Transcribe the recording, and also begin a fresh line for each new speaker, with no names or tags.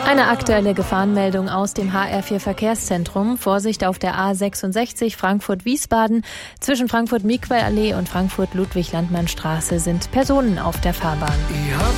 Eine aktuelle Gefahrenmeldung aus dem HR4 Verkehrszentrum. Vorsicht auf der A66 Frankfurt-Wiesbaden. Zwischen Frankfurt-Miquel-Allee und Frankfurt-Ludwig-Landmann-Straße sind Personen auf der Fahrbahn.